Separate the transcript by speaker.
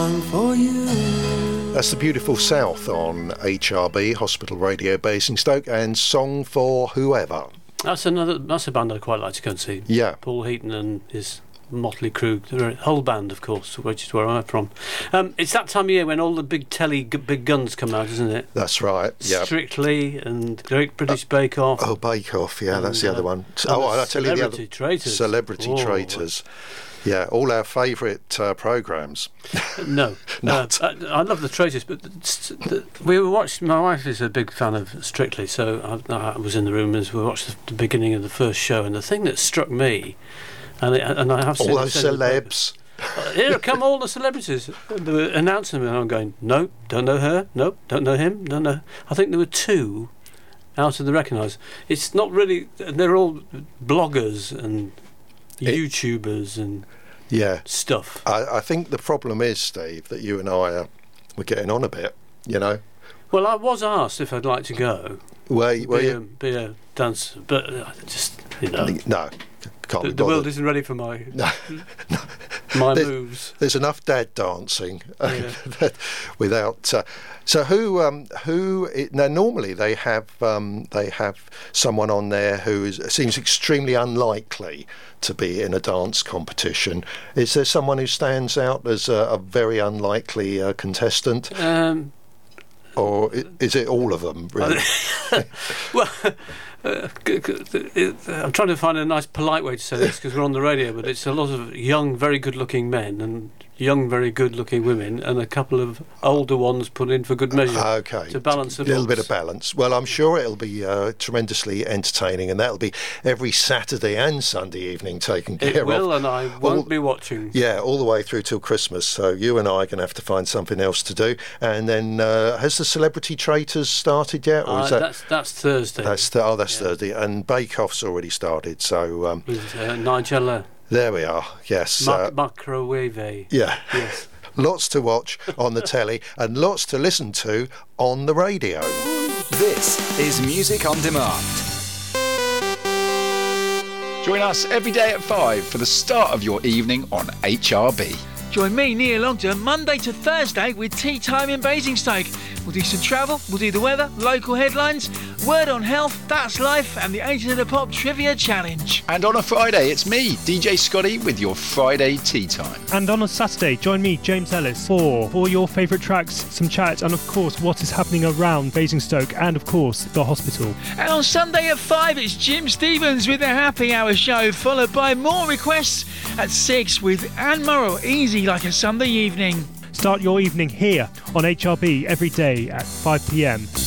Speaker 1: For you.
Speaker 2: That's the Beautiful South on HRB, Hospital Radio Basingstoke, and Song for Whoever.
Speaker 3: That's a band I'd quite like to go and see.
Speaker 2: Yeah.
Speaker 3: Paul Heaton and his motley crew, the whole band, of course, which is where I'm from. It's that time of year when all the big big guns come out, isn't it?
Speaker 2: That's right, yeah.
Speaker 3: Strictly and Great British Bake Off.
Speaker 2: Oh, Bake Off, yeah,
Speaker 3: and,
Speaker 2: that's the other one.
Speaker 3: I'll tell you the other.
Speaker 2: Traitors. Celebrity Traitors. Yeah, all our favourite programmes.
Speaker 3: No. I love the Traitors, but we watched. My wife is a big fan of Strictly, so I was in the room as we watched the beginning of the first show, and the thing that struck me, and I have seen
Speaker 2: all those celebs.
Speaker 3: Here come all the celebrities. They were announcing them, and I'm going, no, don't know her, no, don't know him, don't know. I think there were two out of the recognised. It's not really. They're all bloggers and YouTubers and stuff.
Speaker 2: I think the problem is, Steve, that you and I we're getting on a bit, you know.
Speaker 3: Well, I was asked if I'd like to go. Be a dancer, but just, you know.
Speaker 2: No, can't be
Speaker 3: the world isn't ready for my moves.
Speaker 2: There's enough dad dancing without. So who? Now, normally they have someone on there who seems extremely unlikely to be in a dance competition. Is there someone who stands out as a very unlikely contestant? Or is it all of them, really?
Speaker 3: Well, I'm trying to find a nice, polite way to say this because we're on the radio, but it's a lot of young, very good-looking men and young, very good-looking women and a couple of older ones put in for good measure.
Speaker 2: Okay.
Speaker 3: To balance a
Speaker 2: little bit of balance. Well, I'm sure it'll be tremendously entertaining, and that'll be every Saturday and Sunday evening taken care of.
Speaker 3: It will, and I won't be watching.
Speaker 2: Yeah, all the way through till Christmas. So you and I are going to have to find something else to do. And then, has the Celebrity Traitors started yet? Or is
Speaker 3: that's Thursday.
Speaker 2: That's Thursday. And Bake Off's already started. So
Speaker 3: Nigella.
Speaker 2: There we are, yes.
Speaker 3: Microwave.
Speaker 2: Yeah.
Speaker 3: Yes.
Speaker 2: Lots to watch on the telly and lots to listen to on the radio.
Speaker 4: This is Music on Demand. Join us every day at 5 for the start of your evening on HRB.
Speaker 5: Join me, Neil Ogden, Monday to Thursday with Tea Time in Basingstoke. We'll do some travel, we'll do the weather, local headlines, word on health, that's life, and the Ages of the Pop Trivia Challenge.
Speaker 4: And on a Friday, it's me, DJ Scotty, with your Friday Tea Time.
Speaker 6: And on a Saturday, join me, James Ellis, for your favourite tracks, some chat, and of course, what is happening around Basingstoke, and of course, the hospital.
Speaker 5: And on Sunday at 5, it's Jim Stevens with the Happy Hour show, followed by more requests at 6 with Anne Morrow, Easy Like a Sunday Evening.
Speaker 6: Start your evening here on HRB every day at 5 p.m.